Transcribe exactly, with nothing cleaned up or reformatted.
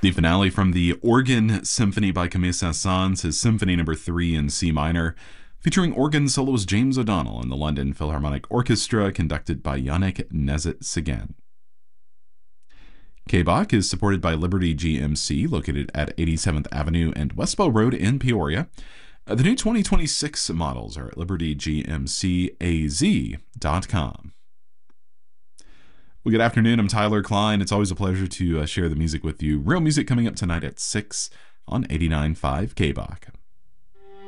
The finale from the Organ Symphony by Camille Saint-Saëns, his Symphony Number Three in C minor, featuring organ soloist James O'Donnell and the London Philharmonic Orchestra, conducted by Yannick Nézet-Séguin. K-Bach is supported by Liberty G M C, located at eighty-seventh Avenue and Westbell Road in Peoria. Uh, the new twenty twenty-six models are at liberty g m c a z dot com. Well, good afternoon. I'm Tyler Klein. It's always a pleasure to uh, share the music with you. Real music coming up tonight at six on eighty-nine point five K-Bach.